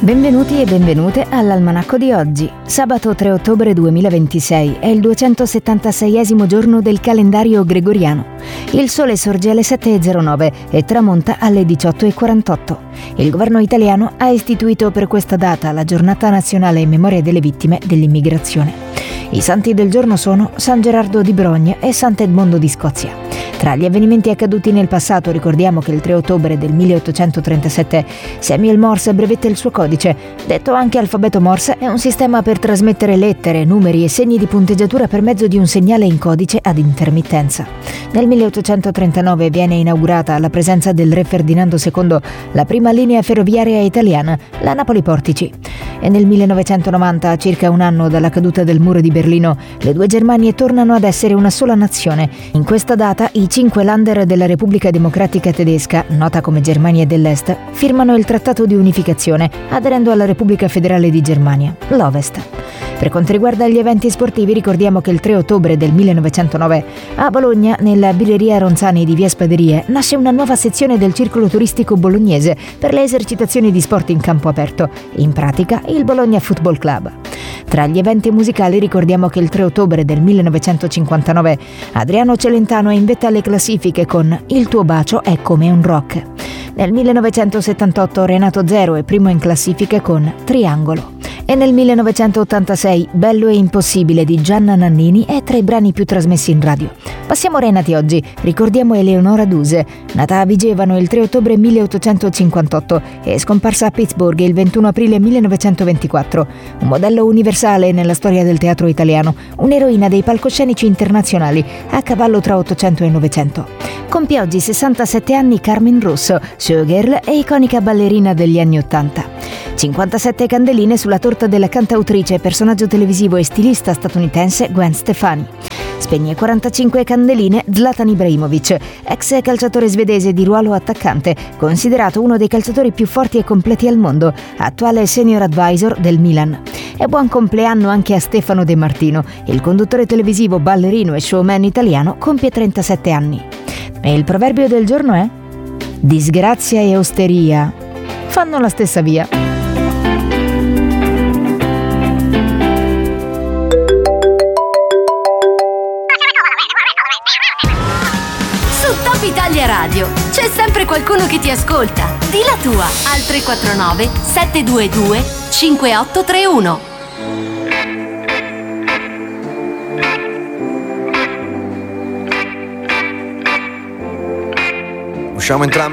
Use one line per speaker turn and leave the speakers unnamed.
Benvenuti e benvenute all'Almanacco di oggi. Sabato 3 ottobre 2026 è il 276esimo giorno del calendario gregoriano. Il sole sorge alle 7:09 e tramonta alle 18:48. Il governo italiano ha istituito per questa data la giornata nazionale in memoria delle vittime dell'immigrazione. I santi del giorno sono San Gerardo di Brogne e Sant'Edmondo di Scozia. Tra gli avvenimenti accaduti nel passato ricordiamo che il 3 ottobre del 1837 Samuel Morse brevetta il suo codice. Detto anche alfabeto Morse, è un sistema per trasmettere lettere, numeri e segni di punteggiatura per mezzo di un segnale in codice ad intermittenza. Nel 1839 viene inaugurata alla presenza del re Ferdinando II la prima linea ferroviaria italiana, la Napoli-Portici. E nel 1990, a circa un anno dalla caduta del muro di Berlino, le due Germanie tornano ad essere una sola nazione. In questa data i 5 Länder della Repubblica Democratica Tedesca, nota come Germania dell'Est, firmano il Trattato di Unificazione, aderendo alla Repubblica Federale di Germania, l'Ovest. Per quanto riguarda gli eventi sportivi, ricordiamo che il 3 ottobre del 1909 a Bologna, nella birreria Ronzani di via Spaderie, nasce una nuova sezione del circolo turistico bolognese per le esercitazioni di sport in campo aperto, in pratica il Bologna Football Club. Tra gli eventi musicali ricordiamo che il 3 ottobre del 1959 Adriano Celentano è in vetta alle classifiche con Il tuo bacio è come un rock. Nel 1978 Renato Zero è primo in classifica con Triangolo. E nel 1986 Bello e impossibile di Gianna Nannini è tra i brani più trasmessi in radio. Passiamo ora ai nati oggi. Ricordiamo Eleonora Duse, nata a Vigevano il 3 ottobre 1858 e scomparsa a Pittsburgh il 21 aprile 1924. Un modello universale nella storia del teatro italiano, un'eroina dei palcoscenici internazionali, a cavallo tra 800 e 900. Compie oggi 67 anni Carmen Russo, showgirl e iconica ballerina degli anni 80. 57 candeline sulla torta della cantautrice, personaggio televisivo e stilista statunitense Gwen Stefani. Spegne 45 candeline Zlatan Ibrahimovic, ex calciatore svedese di ruolo attaccante, considerato uno dei calciatori più forti e completi al mondo, attuale senior advisor del Milan. E buon compleanno anche a Stefano De Martino, il conduttore televisivo, ballerino e showman italiano, compie 37 anni. E il proverbio del giorno è: disgrazia e osteria fanno la stessa via.
Top Italia Radio, c'è sempre qualcuno che ti ascolta. Di la tua al 349 722 5831.
Usciamo entrambi.